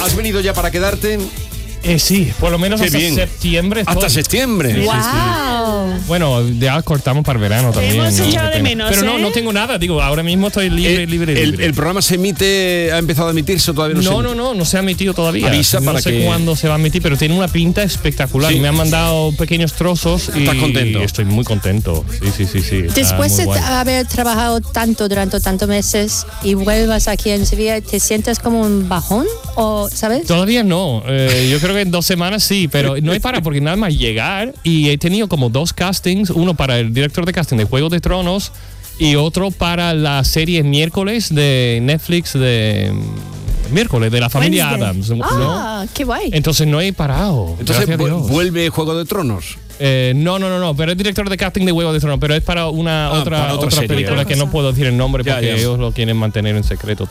¿Has venido ya para quedarte? Sí, por lo menos Qué hasta bien. septiembre. Hasta septiembre. Sí, ¡Wow! sí. Bueno, ya cortamos para el verano también. hemos ¿no? echado Qué de pena. menos, Pero ¿eh? no tengo nada. Digo, ahora mismo estoy libre. El programa se emite, ha empezado a emitirse o todavía no se emite? No se ha emitido todavía. Avisa no para sé que... cuándo se va a emitir, pero tiene una pinta espectacular. Sí. Me han mandado pequeños trozos y ¿Estás contento? estoy muy contento. Sí. Está Después muy de guay. haber trabajado tanto durante tantos meses y vuelvas aquí en Sevilla, ¿te sientes como un bajón? ¿O sabes? Todavía no. Yo creo que en 2 semanas sí, pero no hay porque nada más llegar y he tenido como 2 castings, uno para el director de casting de Juego de Tronos y otro para la serie Miércoles de Netflix de Miércoles de la familia Wednesday. Adams, ¿no? Ah, qué guay. Entonces no he parado. Entonces gracias a Dios. vuelve Juego de Tronos. No, pero es director de casting de Juego de Tronos, pero es para para otra otra serie. película que no puedo decir el nombre Ya, porque ya. ellos lo quieren mantener en secreto.